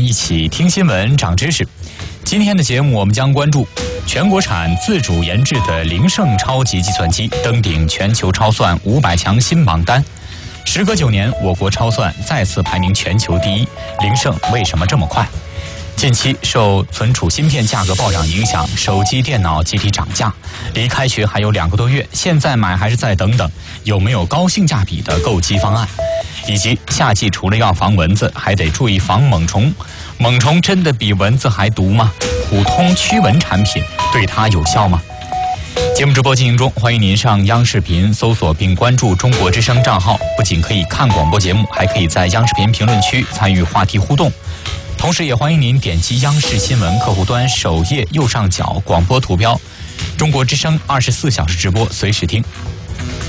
一起听新闻长知识。今天的节目我们将关注全国产自主研制的灵盛超级计算机登顶全球超算500强新榜单。时隔9年，我国超算再次排名全球第一，灵盛为什么这么快？近期受存储芯片价格暴涨影响，手机、电脑集体涨价。离开学还有2个多月，现在买还是再等等？有没有高性价比的购机方案？以及夏季除了要防蚊子，还得注意防猛虫。猛虫真的比蚊子还毒吗？普通驱蚊产品对它有效吗？节目直播进行中，欢迎您上央视频搜索并关注中国之声账号，不仅可以看广播节目，还可以在央视频评论区参与话题互动。同时也欢迎您点击央视新闻客户端首页右上角广播图标，中国之声24小时直播，随时听。